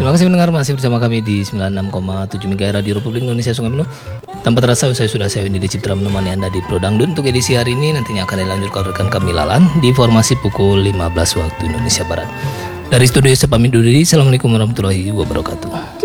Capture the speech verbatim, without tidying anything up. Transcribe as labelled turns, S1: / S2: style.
S1: Terima kasih mendengar, masih bersama kami di sembilan puluh enam koma tujuh MHz Radio Republik Indonesia Sungai Penuh. Tanpa terasa saya sudah saya Windy Ciptra menemani Anda di Prodangdut untuk edisi hari ini. Nantinya akan dilanjutkan rekan kami Lalan di formasi pukul lima belas waktu Indonesia Barat. Dari studio saya pamit dulu diri. Assalamualaikum warahmatullahi wabarakatuh.